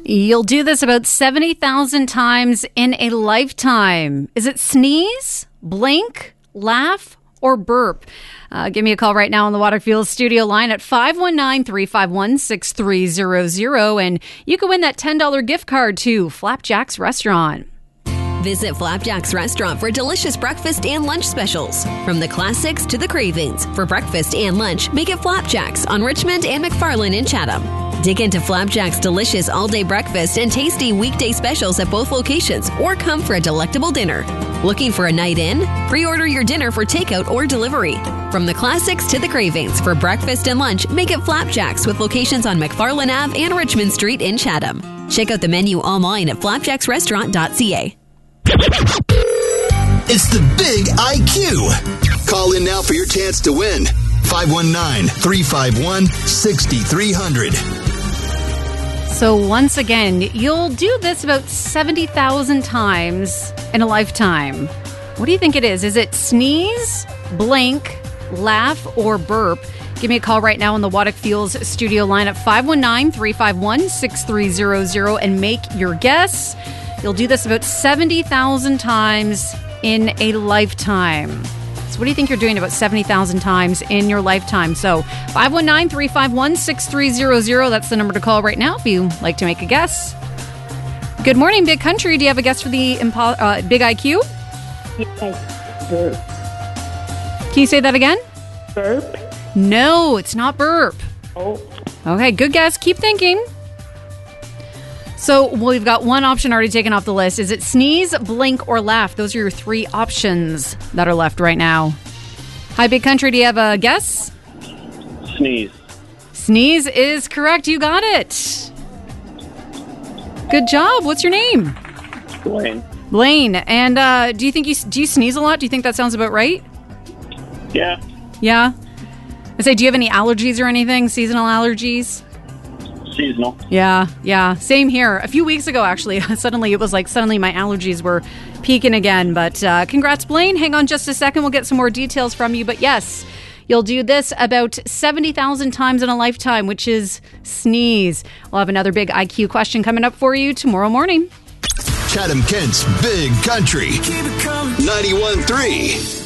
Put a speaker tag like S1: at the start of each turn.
S1: You'll do this about 70,000 times in a lifetime. Is it sneeze, blink, laugh, or burp? Give me a call right now on the Waterfield studio line at 519-351-6300, and you can win that $10 gift card to Flapjack's Restaurant.
S2: Visit Flapjack's Restaurant for delicious breakfast and lunch specials. From the classics to the cravings. For breakfast and lunch, make it Flapjack's on Richmond and McFarland in Chatham. Dig into Flapjack's delicious all-day breakfast and tasty weekday specials at both locations, or come for a delectable dinner. Looking for a night in? Pre-order your dinner for takeout or delivery. From the classics to the cravings. For breakfast and lunch, make it Flapjack's with locations on McFarland Ave and Richmond Street in Chatham. Check out the menu online at flapjacksrestaurant.ca.
S3: It's the Big IQ. Call in now for your chance to win. 519-351-6300.
S1: So once again, you'll do this about 70,000 times in a lifetime. What do you think it is? Is it sneeze, blink, laugh, or burp? Give me a call right now on the Waddick Fuels studio line at 519-351-6300 and make your guess. You'll do this about 70,000 times in a lifetime. So what do you think you're doing about 70,000 times in your lifetime? So 519-351-6300. That's the number to call right now if you like to make a guess. Good morning, Big Country. Do you have a guess for the Big IQ?
S4: Yes, burp.
S1: Can you say that again?
S4: Burp?
S1: No, it's not burp.
S4: Oh.
S1: Okay, good guess. Keep thinking. So we've got one option already taken off the list. Is it sneeze, blink, or laugh? Those are your three options that are left right now. Hi, Big Country. Do you have a guess?
S5: Sneeze.
S1: Sneeze is correct. You got it. Good job. What's your name?
S5: Blaine.
S1: Blaine. And do you think do you sneeze a lot? Do you think that sounds about right?
S5: Yeah.
S1: Yeah. I say, do you have any allergies or anything? Seasonal allergies?
S5: Seasonal.
S1: Yeah. Same here. A few weeks ago, actually, suddenly my allergies were peaking again. But congrats, Blaine. Hang on just a second. We'll get some more details from you. But yes, you'll do this about 70,000 times in a lifetime, which is sneeze. We'll have another Big IQ question coming up for you tomorrow morning.
S3: Chatham-Kent's Big Country. 91.3.